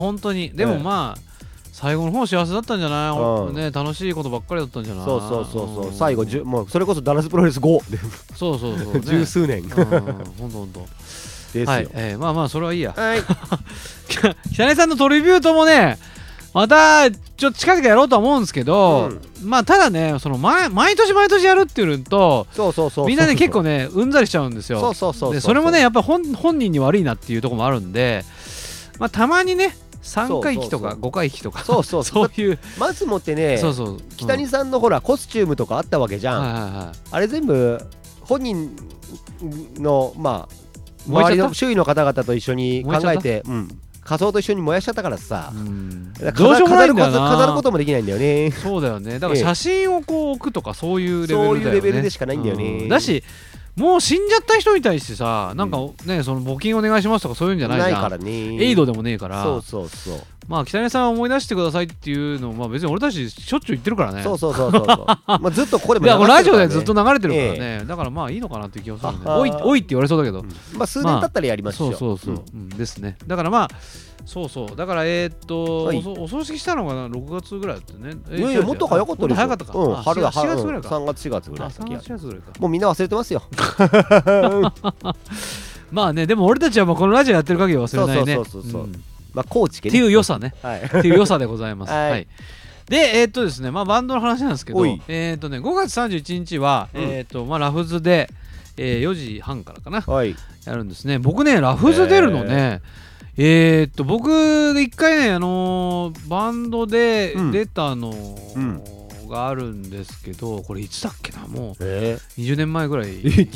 本当に。でもまあ最後の方幸せだったんじゃない、ね、楽しいことばっかりだったんじゃない。 そう最後もうそれこそダラスプロレス5でそう、 十数年ほんとですよ。 はい、まあそれはいいや。 はい北根さんのトリビュートもねまたちょっと近々やろうとは思うんですけど、まあただねその毎年やるっていうのとみんなね結構ねうんざりしちゃうんですよ。でそれもねやっぱり本人に悪いなっていうところもあるんで、まあたまにね3回忌とか5回忌とかそういうまずもってね、北谷さんのほらコスチュームとかあったわけじゃん。あれ全部本人のまあ周りの周囲の方々と一緒に考えて仮装と一緒に燃やしちゃったからさ、飾ることもできないんだよね。 そうだよね。だから写真をこう置くとかそういうレベルだよね。 そういうレベルでしかないんだよね。 だしもう死んじゃった人に対してさなんかねその募金お願いしますとかそういうんじゃないじゃん。 ないからね。 エイドでもねえから。 そうまあ北根さん思い出してくださいっていうのまあ別に俺たちしょっちゅう言ってるからね。 そうまあずっとここでも流れてるからね。 いやラジオでずっと流れてるからね。だからまあいいのかなっていう気がするんで。おいって言われそうだけど。 まあ数年経ったらやりましょう。 そうですね。だからまあそうだからお葬式したのが6月ぐらいだったね。 いやもっと早かったですよ。 早かったか。 春だ 4月ぐらいか。 3月4月ぐらい。 3月4月ぐらいか。 もうみんな忘れてますよ。 まあねでも俺たちはこのラジオやってる限り忘れないね。 そうまあ高知っていう良さね。っていう良さでございます。はい。でですねまあバンドの話なんですけどね5月31日はまあラフズで4時半からかなやるんですね。僕ねラフズ出るのね僕一回ねバンドで出たのがあるんですけどこれいつだっけなもう20年前ぐらい。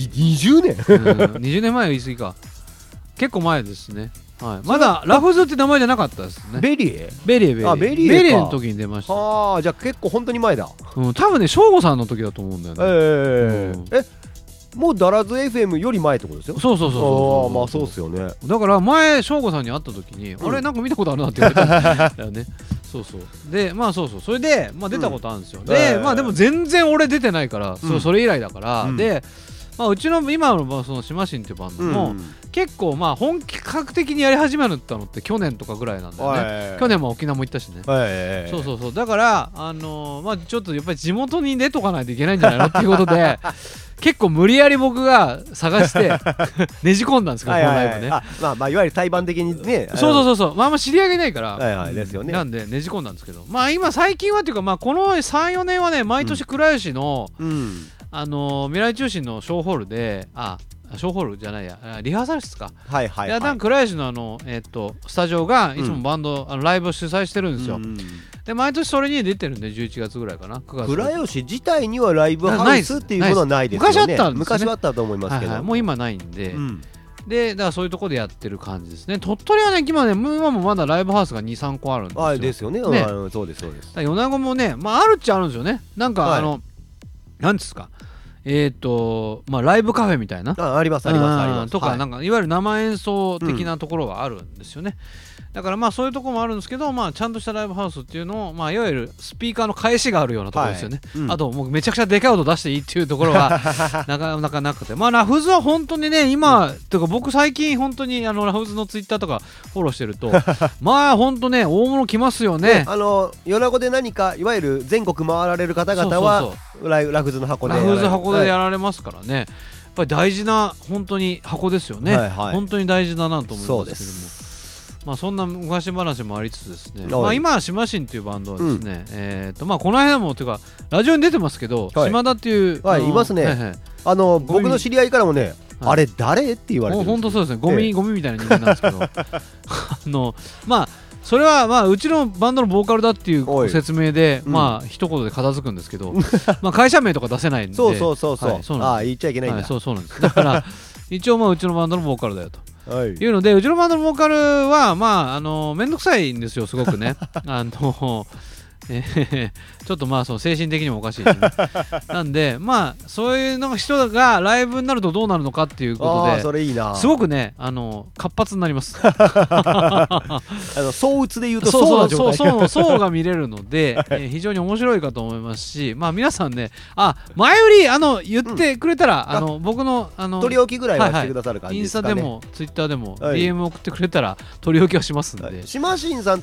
20年 20年前は言い過ぎか。結構前ですね。まだラフズって名前じゃなかったですね。 ベリエの時に出ました。 ああじゃあ結構本当に前だ。 多分ね省吾さんの時だと思うんだよね。 もうダラズ FM より前ってことですよ。 そうまあそうっすよね。 だから前省吾さんに会った時にあれなんか見たことあるなって言われたんだよね。でまあそれでまあ出たことあるんですよ。でまあでも全然俺出てないからそれ以来だからでまあうちの今のそのシマシンっていうバンドも結構まあ本格的にやり始めたのって去年とかぐらいなんだよね。去年も沖縄も行ったしね。そうだからまあちょっとやっぱり地元に出とかないといけないんじゃないのっていうことで結構無理やり僕が探してねじ込んだんですけどこのライブね。 まあいわゆる対バン的にね。 そうまあ知り合いがいないからですよね。 なんでねじ込んだんですけどまあ今最近はっていうかまあこの 3,4 年はね毎年倉吉の未来中心のショーホールでショーホールじゃないやリハーサル室か倉吉のスタジオがいつもバンドライブを主催してるんですよ。で毎年それに出てるんで11月ぐらいかな9月。 倉吉自体にはライブハウスっていうものはないですよね。昔はあったと思いますけどもう今ないんでだからそういうところでやってる感じですね。鳥取はね今もまだライブハウスが 2,3 個あるんですよ。 ですよね。そうです米子もねまああるっちゃあるんですよね。なんかなんですかまあライブカフェみたいなありますとかなんかいわゆる生演奏的なところがあるんですよね。だからまあそういうところもあるんですけどまあちゃんとしたライブハウスっていうのをまあいわゆるスピーカーの返しがあるようなところですよね。あともうめちゃくちゃでかい音出していいっていうところはなかなかなくてまあラフズは本当にね今とか僕最近本当にラフズのツイッターとかフォローしてるとまあ本当ね大物来ますよね。 米子で何かいわゆる全国回られる方々はラフズの箱でやられますからね。やっぱり大事な本当に箱ですよね。本当に大事だなと思いますけども。まあそんな昔話もありつつですねまあ今シマシンっていうバンドはですねまあこの間もというかラジオに出てますけど島田っていういますね。僕の知り合いからもねあれ誰って言われてる。 本当そうですねゴミみたいな人間なんですけどまあそれはまあうちのバンドのボーカルだっていう説明でまあ一言で片付くんですけどまあ会社名とか出せないんでそう言っちゃいけないんだ。 そうなんです。だから一応まあうちのバンドのボーカルだよというのでうちのバンドのボーカルはまあめんどくさいんですよすごくねちょっとまあそう精神的にもおかしいし、ね、なんでまあそういうの人がライブになるとどうなるのかっていうことで、 それいいな、 すごくね活発になります相打つで言うとそうな状態、 そうが見れるので、非常に面白いかと思いますし、まあ皆さんね前売り言ってくれたら、僕の取り置きぐらいはしてくださる感じですかね、 インスタでもツイッターでも DM 送ってくれたら取り置きはしますんで、 シマシンさん